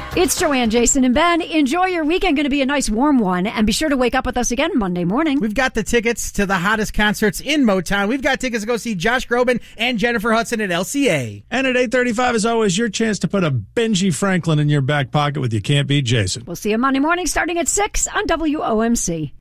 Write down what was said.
It's Joanne, Jason, and Ben. Enjoy your weekend. Going to be a nice warm one. And be sure to wake up with us again Monday morning. We've got the tickets to the hottest concerts in Motown. We've got tickets to go see Josh Groban and Jennifer Hudson at LCA. And at 8:35, as always, your chance to put a Benji Franklin in your back pocket with You Can't Beat Jason. We'll see you Monday morning starting at 6 on WOMC.